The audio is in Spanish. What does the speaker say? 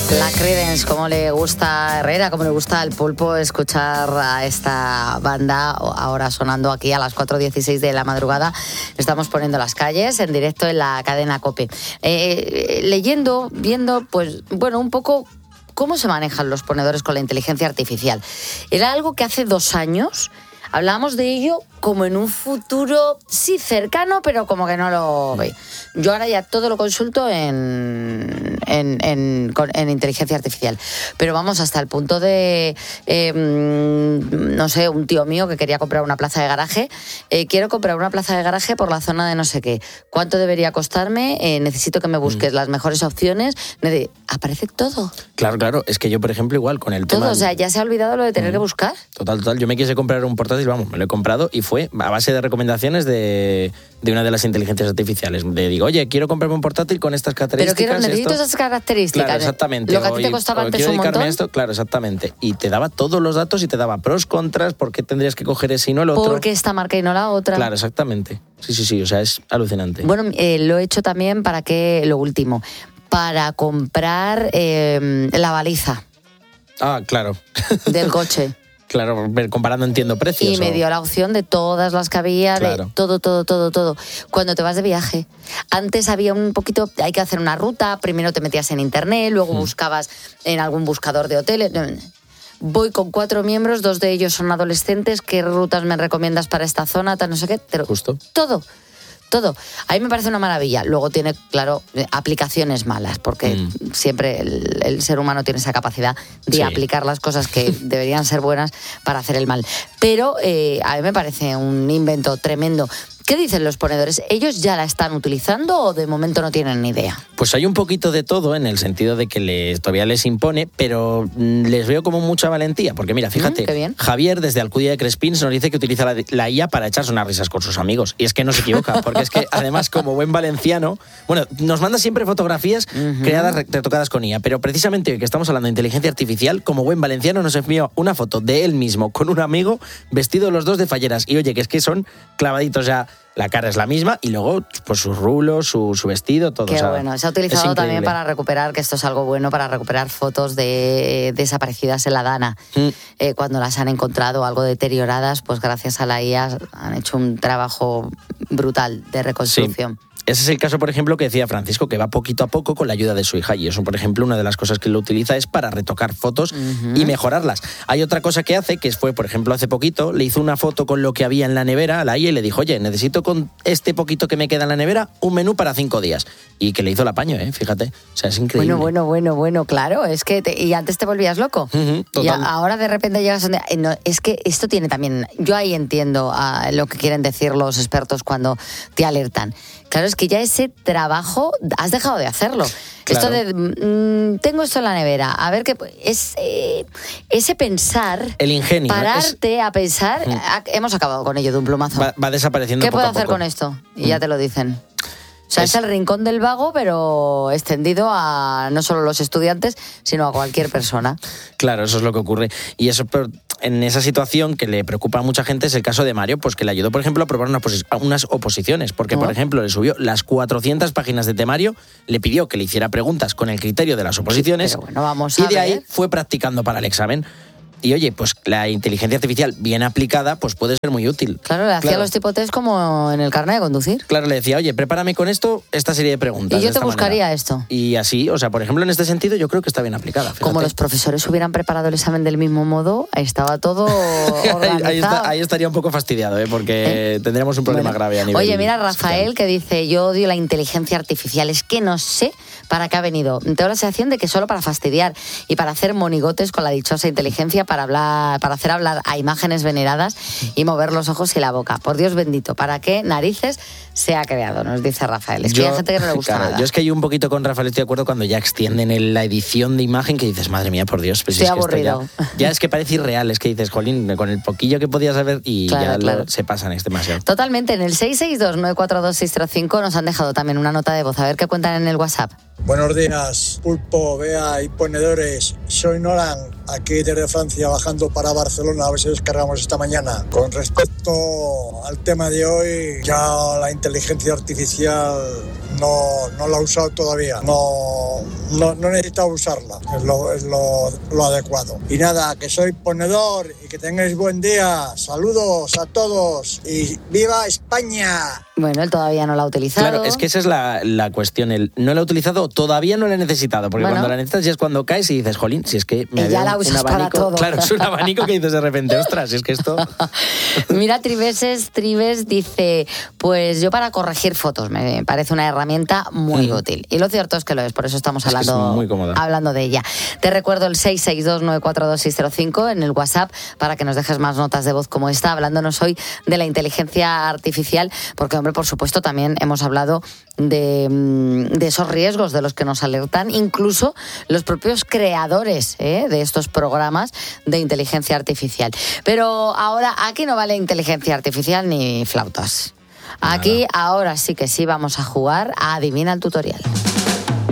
La Creedence, como le gusta a Herrera, como le gusta al Pulpo escuchar a esta banda ahora sonando aquí a las 4:16 de la madrugada. Estamos poniendo las calles en directo en la cadena COPE. Leyendo, viendo, pues bueno, un poco cómo se manejan los ponedores con la inteligencia artificial. Era algo que hace 2 años hablábamos de ello como en un futuro, sí, cercano, pero como que no lo ve. Yo ahora ya todo lo consulto en inteligencia artificial. Pero vamos, hasta el punto de, no sé, un tío mío que quería comprar una plaza de garaje. Quiero comprar una plaza de garaje por la zona de no sé qué. ¿Cuánto debería costarme? Necesito que me busques las mejores opciones. Aparece todo. Claro. Es que yo, por ejemplo, igual con el tema... Todo, o sea, ya se ha olvidado lo de tener que buscar. Total. Yo me quise comprar un portátil, vamos, me lo he comprado y fue a base de recomendaciones de una de las inteligencias artificiales. Le digo, oye, quiero comprarme un portátil con estas características. Pero necesito esas características. Claro, exactamente. Lo que a ti te costaba antes un montón. Esto, claro, exactamente. Y te daba todos los datos y te daba pros, contras, por qué tendrías que coger ese y no el otro. ¿Por qué esta marca y no la otra? Claro, exactamente. Sí, o sea, es alucinante. Bueno, lo he hecho también lo último, para comprar la baliza. Ah, claro. Del coche. Claro, comparando entiendo precios. Y me dio la opción de todas las que había, claro. De todo. Cuando te vas de viaje, antes había un poquito, hay que hacer una ruta, primero te metías en internet, luego buscabas en algún buscador de hoteles. Voy con 4 miembros, 2 de ellos son adolescentes, ¿qué rutas me recomiendas para esta zona? No sé qué, pero justo. Todo. A mí me parece una maravilla. Luego tiene, claro, aplicaciones malas, porque siempre el ser humano tiene esa capacidad de aplicar las cosas que deberían ser buenas para hacer el mal. Pero a mí me parece un invento tremendo. ¿Qué dicen los ponedores? ¿Ellos ya la están utilizando o de momento no tienen ni idea? Pues hay un poquito de todo, en el sentido de que todavía les impone, pero les veo como mucha valentía. Porque mira, fíjate, qué bien. Javier desde Alcudia de Crespins nos dice que utiliza la IA para echarse unas risas con sus amigos. Y es que no se equivoca, porque es que además, como buen valenciano, bueno, nos manda siempre fotografías creadas, retocadas con IA. Pero precisamente hoy que estamos hablando de inteligencia artificial, como buen valenciano nos envió una foto de él mismo con un amigo vestidos los dos de falleras. Y oye, que es que son clavaditos ya. La cara es la misma y luego pues sus rulos, su vestido, todo. Qué bueno, se ha utilizado también para recuperar, que esto es algo bueno, para recuperar fotos de desaparecidas en la Dana. Cuando las han encontrado algo deterioradas, pues gracias a la IA han hecho un trabajo brutal de reconstrucción. Sí. Ese es el caso, por ejemplo, que decía Francisco, que va poquito a poco con la ayuda de su hija. Y eso, por ejemplo, una de las cosas que lo utiliza es para retocar fotos y mejorarlas. Hay otra cosa que hace, que fue, por ejemplo, hace poquito, le hizo una foto con lo que había en la nevera a la IA y le dijo, oye, necesito con este poquito que me queda en la nevera un menú para 5 días. Y que le hizo el apaño, fíjate. O sea, es increíble. Bueno, claro. Es que y antes te volvías loco. Total. Y ahora de repente llegas donde... No, es que esto tiene también... Yo ahí entiendo lo que quieren decir los expertos cuando te alertan. Claro, es que ya ese trabajo has dejado de hacerlo. Claro. Esto de tengo esto en la nevera, a ver qué es ese pensar, el ingenio, pararte a pensar, hemos acabado con ello de un plumazo. Va desapareciendo. ¿Qué poco puedo a poco. hacer con esto? Y ya te lo dicen. O sea, es el rincón del vago, pero extendido a no solo los estudiantes, sino a cualquier persona. Claro, eso es lo que ocurre. Y eso, en esa situación que le preocupa a mucha gente es el caso de Mario, pues que le ayudó, por ejemplo, a probar unas oposiciones. Porque, por ejemplo, le subió las 400 páginas de temario, le pidió que le hiciera preguntas con el criterio de las oposiciones. Pero bueno, vamos a y de ver. ahí fue practicando para el examen. Y oye, pues la inteligencia artificial bien aplicada pues puede ser muy útil. Claro, le hacía los tipotest como en el carnet de conducir. Claro, le decía, oye, prepárame con esto esta serie de preguntas. Y yo te buscaría manera. Esto. Y así, o sea, por ejemplo, en este sentido yo creo que está bien aplicada. Fíjate. Como los profesores hubieran preparado el examen del mismo modo, estaba todo organizado. ahí estaría un poco fastidiado, porque tendríamos un problema grave a nivel... Oye, mira, Rafael, que dice, yo odio la inteligencia artificial, es que no sé para qué ha venido. Tengo la sensación de que solo para fastidiar y para hacer monigotes con la dichosa inteligencia, para hacer hablar a imágenes veneradas y mover los ojos y la boca. Por Dios bendito, ¿para qué narices se ha creado? Nos dice Rafael. Es que hay gente que no le gusta nada. Yo es que hay un poquito con Rafael, estoy de acuerdo cuando ya extienden la edición de imagen que dices, madre mía, por Dios. Pues estoy es que aburrido. Ya es que parece irreal, es que dices, jolín, con el poquillo que podías saber y claro. Se pasan, es demasiado. Totalmente, en el 662-942-635 nos han dejado también una nota de voz. A ver qué cuentan en el WhatsApp. Buenos días, Pulpo, Bea y ponedores. Soy Noran, aquí desde Francia, bajando para Barcelona, a ver si descargamos esta mañana. Con respecto al tema de hoy, ya la inteligencia artificial no la he usado todavía. No no necesito usarla, es lo adecuado. Y nada, que soy ponedor y que tengáis buen día. Saludos a todos y ¡viva España! Bueno, él todavía no la ha utilizado. Claro, es que esa es la cuestión. Él no la ha utilizado, todavía no la he necesitado, porque cuando la necesitas ya es cuando caes y dices, jolín, si es que me ya la usas un abanico, para todo. Claro, es un abanico que dices de repente, ostras, si es que esto... Mira, Trives dice, pues yo para corregir fotos me parece una herramienta muy útil. Y lo cierto es que lo es, por eso estamos hablando de ella. Te recuerdo el 662-942-605 en el WhatsApp para que nos dejes más notas de voz como esta, hablándonos hoy de la inteligencia artificial, porque, hombre, por supuesto, también hemos hablado de esos riesgos de los que nos alertan incluso los propios creadores de estos programas de inteligencia artificial. Pero ahora aquí no vale inteligencia artificial ni flautas. Aquí ahora sí que sí vamos a jugar a Adivina el Tutorial.